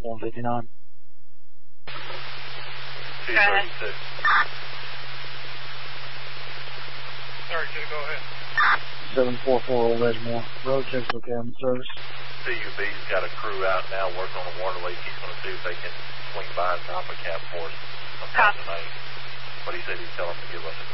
159. 236. Sorry, kid, go ahead. 744 Old Edgemore. Road checks okay on the service. CUB's got a crew out now working on the water leak. He's going to see if they can swing by and drop a cap for us sometime tonight. But he said he'd tell them to give us a